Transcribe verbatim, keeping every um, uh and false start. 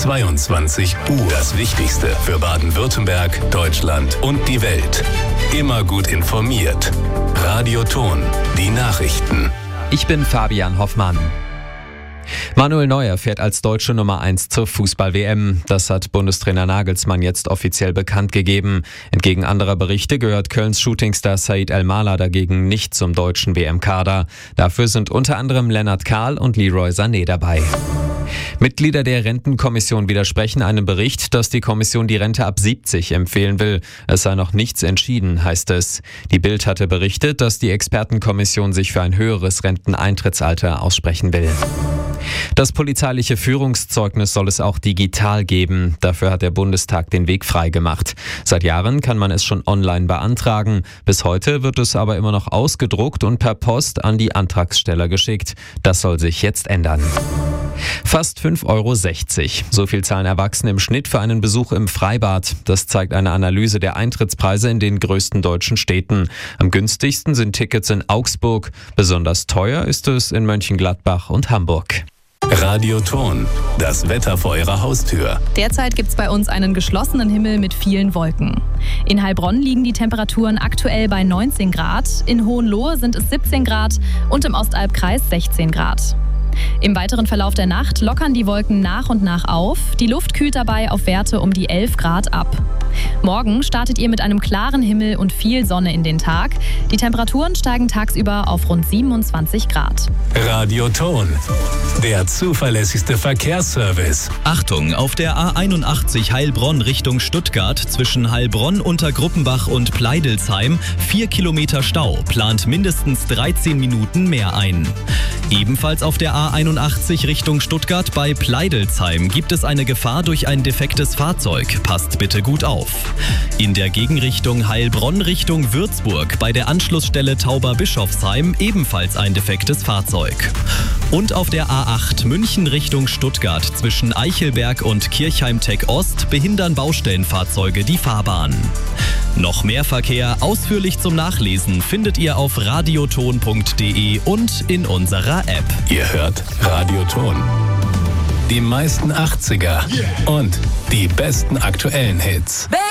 zweiundzwanzig Uhr. Das Wichtigste für Baden-Württemberg, Deutschland und die Welt. Immer gut informiert. Radio Ton, die Nachrichten. Ich bin Fabian Hoffmann. Manuel Neuer fährt als deutsche Nummer eins zur Fußball-W M. Das hat Bundestrainer Nagelsmann jetzt offiziell bekannt gegeben. Entgegen anderer Berichte gehört Kölns Shootingstar Said El-Mallah dagegen nicht zum deutschen W M-Kader. Dafür sind unter anderem Lennart Kahl und Leroy Sané dabei. Mitglieder der Rentenkommission widersprechen einem Bericht, dass die Kommission die Rente ab siebzig empfehlen will. Es sei noch nichts entschieden, heißt es. Die Bild hatte berichtet, dass die Expertenkommission sich für ein höheres Renteneintrittsalter aussprechen will. Das polizeiliche Führungszeugnis soll es auch digital geben. Dafür hat der Bundestag den Weg freigemacht. Seit Jahren kann man es schon online beantragen. Bis heute wird es aber immer noch ausgedruckt und per Post an die Antragsteller geschickt. Das soll sich jetzt ändern. Fast fünf Euro sechzig. So viel zahlen Erwachsene im Schnitt für einen Besuch im Freibad. Das zeigt eine Analyse der Eintrittspreise in den größten deutschen Städten. Am günstigsten sind Tickets in Augsburg. Besonders teuer ist es in Mönchengladbach und Hamburg. Radio Ton, das Wetter vor Ihrer Haustür. Derzeit gibt es bei uns einen geschlossenen Himmel mit vielen Wolken. In Heilbronn liegen die Temperaturen aktuell bei neunzehn Grad, in Hohenlohe sind es siebzehn Grad und im Ostalbkreis sechzehn Grad. Im weiteren Verlauf der Nacht lockern die Wolken nach und nach auf. Die Luft kühlt dabei auf Werte um die elf Grad ab. Morgen startet ihr mit einem klaren Himmel und viel Sonne in den Tag. Die Temperaturen steigen tagsüber auf rund siebenundzwanzig Grad. Radio Ton, der zuverlässigste Verkehrsservice. Achtung, auf der A einundachtzig Heilbronn Richtung Stuttgart zwischen Heilbronn, Untergruppenbach und Pleidelsheim vier Kilometer Stau, plant mindestens dreizehn Minuten mehr ein. Ebenfalls auf der A einundachtzig Richtung Stuttgart bei Pleidelsheim gibt es eine Gefahr durch ein defektes Fahrzeug. Passt bitte gut auf. In der Gegenrichtung Heilbronn Richtung Würzburg bei der Anschlussstelle Tauber-Bischofsheim ebenfalls ein defektes Fahrzeug. Und auf der A acht München Richtung Stuttgart zwischen Eichelberg und Kirchheim-Tech Ost behindern Baustellenfahrzeuge die Fahrbahn. Noch mehr Verkehr ausführlich zum Nachlesen findet ihr auf radioton punkt de und in unserer App. Ihr hört Radio Ton. Die meisten achtziger und die besten aktuellen Hits.